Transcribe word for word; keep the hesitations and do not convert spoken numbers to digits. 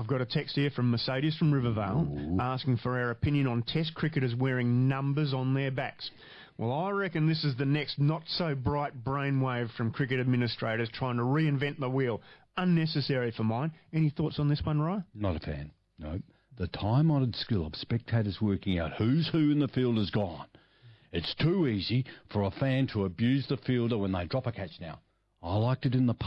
I've got a text here from Mercedes from Rivervale Ooh. asking for our opinion on Test cricketers wearing numbers on their backs. Well, I reckon this is the next not-so-bright brainwave from cricket administrators trying to reinvent the wheel. Unnecessary for mine. Any thoughts on this one, Ryan? Not a fan, no. The time-honoured skill of spectators working out who's who in the field is gone. It's too easy for a fan to abuse the fielder when they drop a catch now. I liked it in the